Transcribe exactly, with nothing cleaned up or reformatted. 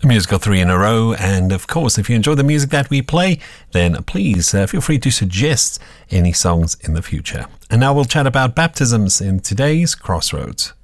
A musical three in a row, and of course, if you enjoy the music that we play, then please uh, feel free to suggest any songs in the future. And now we'll chat about baptisms in today's Crossroads.